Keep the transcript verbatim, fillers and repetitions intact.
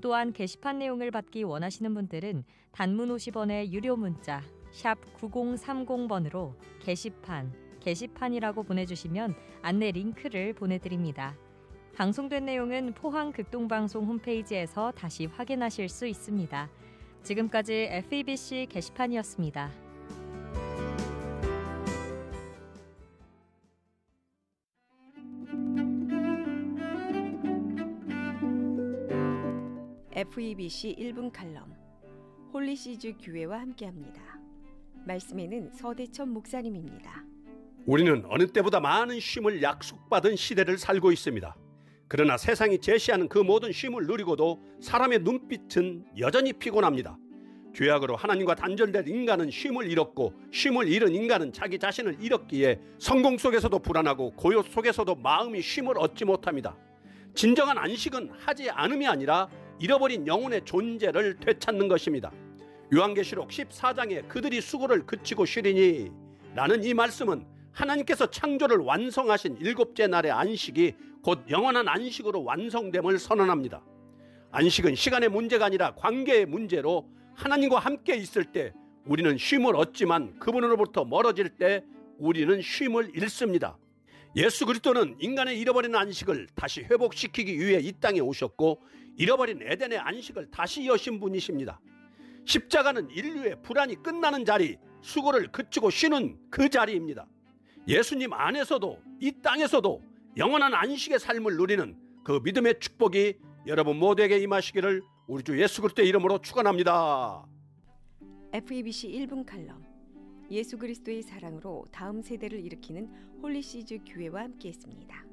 또한 게시판 내용을 받기 원하시는 분들은 단문 오십 원의 유료 문자 샵 구공삼공 번으로 게시판, 게시판이라고 보내주시면 안내 링크를 보내드립니다. 방송된 내용은 포항극동방송 홈페이지에서 다시 확인하실 수 있습니다. 지금까지 에프이비씨 게시판이었습니다. 에프이비씨 일 분 칼럼 홀리시즈 교회와 함께합니다. 말씀에는 서대천 목사님입니다. 우리는 어느 때보다 많은 쉼을 약속받은 시대를 살고 있습니다. 그러나 세상이 제시하는 그 모든 쉼을 누리고도 사람의 눈빛은 여전히 피곤합니다. 죄악으로 하나님과 단절된 인간은 쉼을 잃었고, 쉼을 잃은 인간은 자기 자신을 잃었기에 성공 속에서도 불안하고 고요 속에서도 마음이 쉼을 얻지 못합니다. 진정한 안식은 하지 않음이 아니라 잃어버린 영혼의 존재를 되찾는 것입니다. 요한계시록 십사 장에 그들이 수고를 그치고 쉬리니 라는 이 말씀은 하나님께서 창조를 완성하신 일곱째 날의 안식이 곧 영원한 안식으로 완성됨을 선언합니다. 안식은 시간의 문제가 아니라 관계의 문제로 하나님과 함께 있을 때 우리는 쉼을 얻지만 그분으로부터 멀어질 때 우리는 쉼을 잃습니다. 예수 그리스도는 인간의 잃어버린 안식을 다시 회복시키기 위해 이 땅에 오셨고 잃어버린 에덴의 안식을 다시 여신 분이십니다. 십자가는 인류의 불안이 끝나는 자리, 수고를 그치고 쉬는 그 자리입니다. 예수님 안에서도 이 땅에서도 영원한 안식의 삶을 누리는 그 믿음의 축복이 여러분 모두에게 임하시기를 우리 주 예수 그리스도의 이름으로 축원합니다. 에프이비씨 일 분 칼럼 예수 그리스도의 사랑으로 다음 세대를 일으키는 홀리시즈 교회와 함께했습니다.